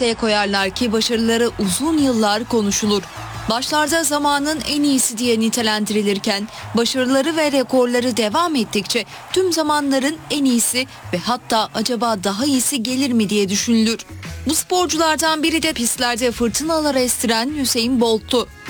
ortaya koyarlar ki başarıları uzun yıllar konuşulur. Başlarda zamanın en iyisi diye nitelendirilirken başarıları ve rekorları devam ettikçe tüm zamanların en iyisi ve hatta acaba daha iyisi gelir mi diye düşünülür. Bu sporculardan biri de pistlerde fırtınalar estiren Usain Bolt'tu.